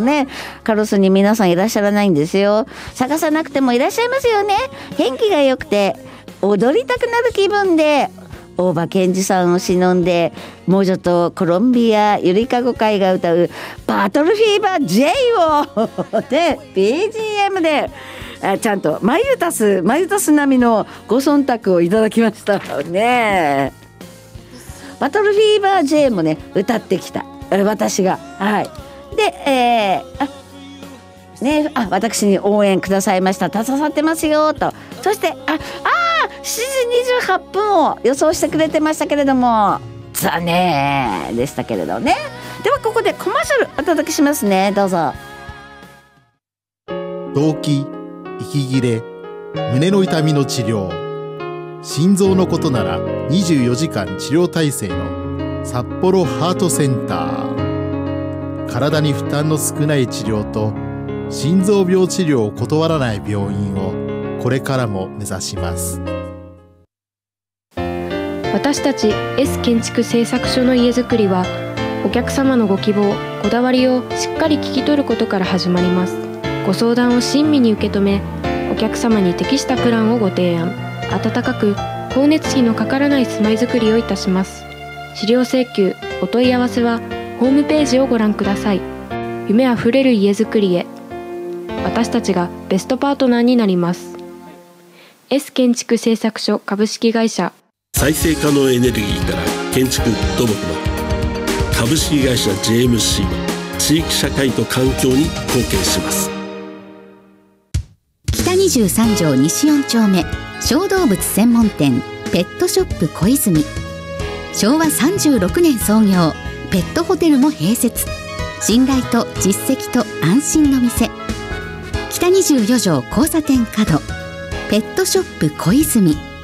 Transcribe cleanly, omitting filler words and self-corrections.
ね、カロスに皆さんいらっしゃらないんですよ。探さなくてもいらっしゃいますよね。天気が良くて踊りたくなる気分で大場健二さんを忍んでモジョとコロンビアゆりかご会が歌うバトルフィーバー J をで BGM でちゃんとマユタス並みのご忖度をいただきましたね。バトルフィーバー J もね歌ってきた私が、はい、で、私に応援くださいました。携わってますよと。そして7時28分を予想してくれてましたけれども残念でしたけれどね。ではここでコマーシャルお届けしますね。どうぞ。 動悸、息切れ、胸の痛みの治療、心臓のことなら24時間治療体制の札幌ハートセンター。体に負担の少ない治療と心臓病治療を断らない病院をこれからも目指します。 私たち S 建築製作所の家づくりはお客様のご希望、こだわりをしっかり聞き取ることから始まります。ご相談を親身に受け止め、お客様に適したプランをご提案、温かく光熱費のかからない住まいづくりをいたします。資料請求、お問い合わせはホームページをご覧ください。夢あふれる家づくりへ、私たちがベストパートナーになります。 S 建築製作所株式会社。 再生可能エネルギーから建築土木まで、株式会社 JMC は地域社会と環境に貢献します。 北23条西4丁目小動物専門店ペットショップ小泉。昭和36年創業、ペットホテルも併設。信頼と実績と安心の店、北24条交差点角ペットショップ小泉。